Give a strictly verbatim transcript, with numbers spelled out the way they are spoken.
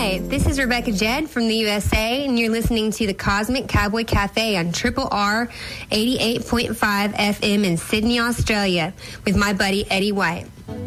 Hi, this is Rebecca Jed from the U S A, and you're listening to the Cosmic Cowboy Cafe on Triple R eighty-eight point five F M in Sydney, Australia, with my buddy Eddie White.